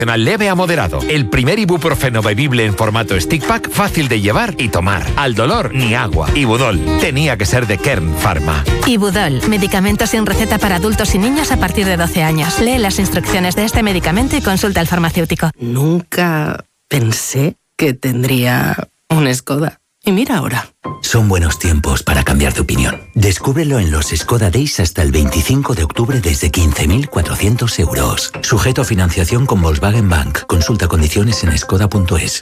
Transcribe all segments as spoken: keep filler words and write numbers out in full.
Leve a moderado. El primer ibuprofeno bebible en formato stick pack, fácil de llevar y tomar. Al dolor, ni agua. Ibudol. Tenía que ser de Kern Pharma. Ibudol. Medicamento sin receta para adultos y niños a partir de doce años. Lee las instrucciones de este medicamento y consulta al farmacéutico. Nunca pensé que tendría un Skoda. Y mira ahora. Son buenos tiempos para cambiar de opinión. Descúbrelo en los Skoda Days hasta el veinticinco de octubre desde quince mil cuatrocientos euros. Sujeto a financiación con Volkswagen Bank. Consulta condiciones en skoda punto es.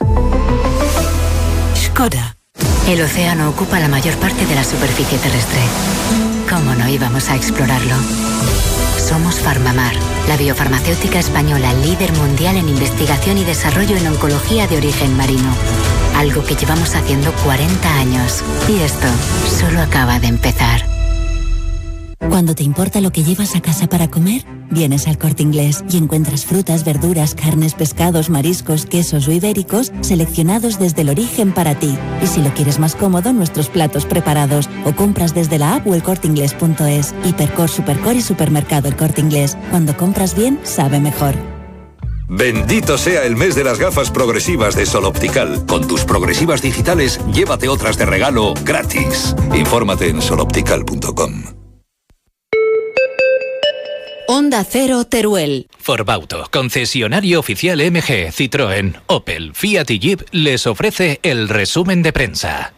Skoda. El océano ocupa la mayor parte de la superficie terrestre. ¿Cómo no íbamos a explorarlo? Somos Farmamar, la biofarmacéutica española líder mundial en investigación y desarrollo en oncología de origen marino. Algo que llevamos haciendo cuarenta años. Y esto solo acaba de empezar. Cuando te importa lo que llevas a casa para comer, vienes al Corte Inglés y encuentras frutas, verduras, carnes, pescados, mariscos, quesos o ibéricos seleccionados desde el origen para ti. Y si lo quieres más cómodo, nuestros platos preparados o compras desde la app o el corte inglés punto es. Hipercor, Supercor y Supermercado El Corte Inglés. Cuando compras bien, sabe mejor. Bendito sea el mes de las gafas progresivas de Sol Optical. Con tus progresivas digitales, llévate otras de regalo gratis. Infórmate en sol optical punto com. Onda Cero Teruel. Forbauto, concesionario oficial M G, Citroën, Opel, Fiat y Jeep, les ofrece el resumen de prensa.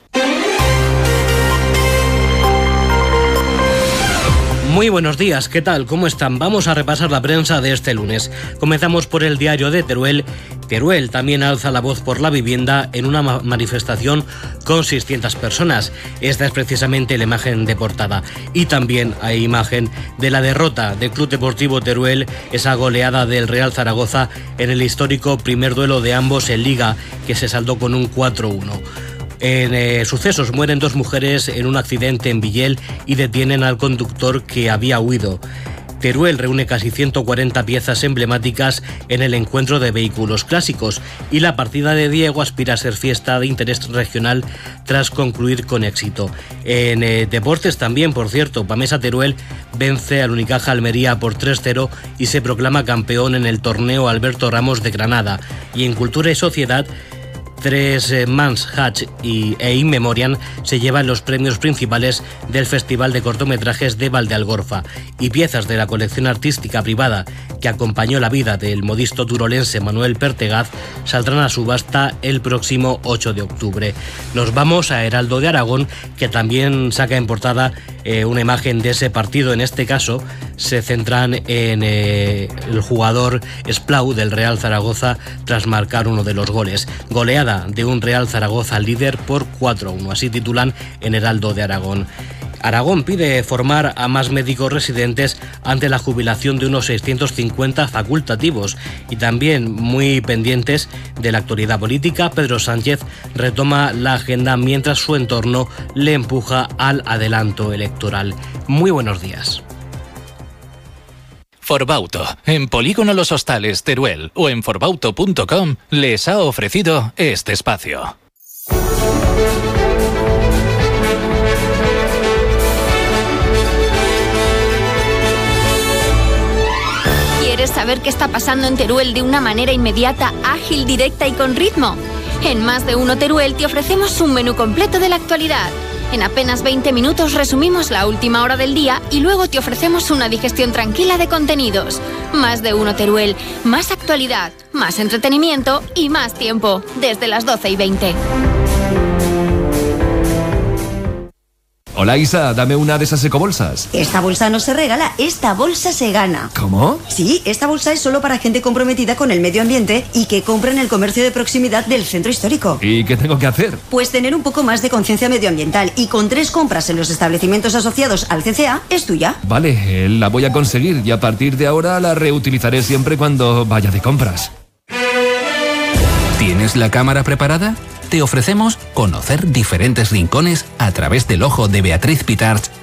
Muy buenos días, ¿qué tal? ¿Cómo están? Vamos a repasar la prensa de este lunes. Comenzamos por el diario de Teruel. Teruel también alza la voz por la vivienda en una ma- manifestación con seiscientas personas. Esta es precisamente la imagen de portada. Y también hay imagen de la derrota del Club Deportivo Teruel, esa goleada del Real Zaragoza en el histórico primer duelo de ambos en Liga, que se saldó con un cuatro uno. En eh, sucesos mueren dos mujeres en un accidente en Villel y detienen al conductor que había huido. Teruel reúne casi ciento cuarenta piezas emblemáticas en el encuentro de vehículos clásicos y la partida de Diego aspira a ser fiesta de interés regional tras concluir con éxito. En eh, deportes también, por cierto, Pamesa Teruel vence al Unicaja Almería por tres cero y se proclama campeón en el torneo Alberto Ramos de Granada. Y en cultura y sociedad, Tres eh, Mans Hatch y, e In Memoriam se llevan los premios principales del Festival de Cortometrajes de Valdealgorfa y piezas de la colección artística privada que acompañó la vida del modisto turolense Manuel Pertegaz saldrán a subasta el próximo ocho de octubre. Nos vamos a Heraldo de Aragón, que también saca en portada eh, una imagen de ese partido. En este caso se centran en eh, el jugador Splau del Real Zaragoza tras marcar uno de los goles. Goleada de un Real Zaragoza líder por cuatro a uno, así titulan en Heraldo de Aragón. Aragón pide formar a más médicos residentes ante la jubilación de unos seiscientos cincuenta facultativos. Y también muy pendientes de la actualidad política, Pedro Sánchez retoma la agenda mientras su entorno le empuja al adelanto electoral. Muy buenos días. Forbauto, en Polígono Los Hostales, Teruel o en forbauto punto com les ha ofrecido este espacio. ¿Quieres saber qué está pasando en Teruel de una manera inmediata, ágil, directa y con ritmo? En Más de Uno Teruel te ofrecemos un menú completo de la actualidad. En apenas veinte minutos resumimos la última hora del día y luego te ofrecemos una digestión tranquila de contenidos. Más de Uno Teruel, más actualidad, más entretenimiento y más tiempo, desde las doce y veinte. Hola Isa, dame una de esas ecobolsas. Esta bolsa no se regala, esta bolsa se gana. ¿Cómo? Sí, esta bolsa es solo para gente comprometida con el medio ambiente y que compra en el comercio de proximidad del centro histórico. ¿Y qué tengo que hacer? Pues tener un poco más de conciencia medioambiental y con tres compras en los establecimientos asociados al C C A es tuya. Vale, la voy a conseguir y a partir de ahora la reutilizaré siempre cuando vaya de compras. ¿Tienes la cámara preparada? Te ofrecemos conocer diferentes rincones a través del ojo de Beatriz Pitarch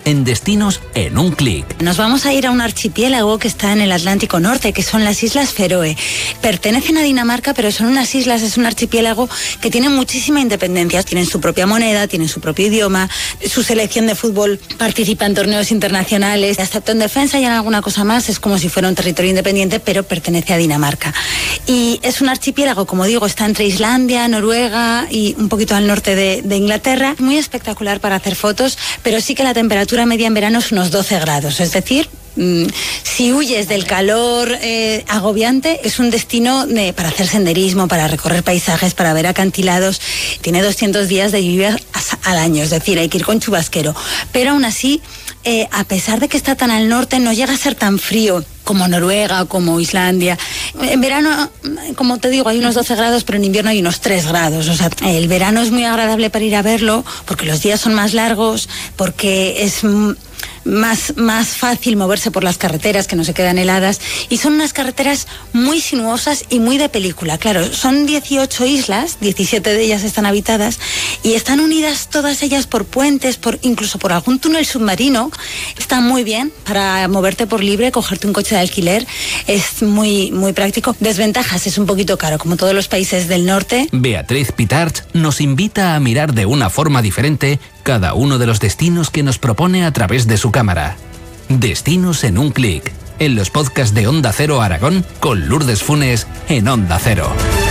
en Destinos en un clic. Nos vamos a ir a un archipiélago que está en el Atlántico Norte, que son las Islas Feroe. Pertenecen a Dinamarca, pero son unas islas, es un archipiélago que tiene muchísima independencia. Tienen su propia moneda, tienen su propio idioma, su selección de fútbol participa en torneos internacionales, excepto en defensa y en alguna cosa más, es como si fuera un territorio independiente, pero pertenece a Dinamarca. Y es un archipiélago, como digo, está entre Islandia, Noruega y un poquito al norte de, de Inglaterra. Muy espectacular para hacer fotos, pero sí que la temperatura media en verano es unos doce grados, es decir, mmm, si huyes del calor eh, agobiante, es un destino de, para hacer senderismo, para recorrer paisajes, para ver acantilados. Tiene doscientos días de lluvia al año, es decir, hay que ir con chubasquero, pero aún así, eh, a pesar de que está tan al norte, no llega a ser tan frío como Noruega, como Islandia. En verano, como te digo, hay unos doce grados, pero en invierno hay unos tres grados. O sea, el verano es muy agradable para ir a verlo, porque los días son más largos, porque es más, más fácil moverse por las carreteras que no se quedan heladas, y son unas carreteras muy sinuosas y muy de película. Claro, son dieciocho islas, diecisiete de ellas están habitadas, y están unidas todas ellas por puentes, por incluso por algún túnel submarino. Está muy bien para moverte por libre, cogerte un coche de alquiler, es muy, muy práctico. Desventajas, es un poquito caro, como todos los países del norte. Beatriz Pitarch nos invita a mirar de una forma diferente cada uno de los destinos que nos propone a través de su cámara. Destinos en un clic, en los podcasts de Onda Cero Aragón, con Lourdes Funes en Onda Cero.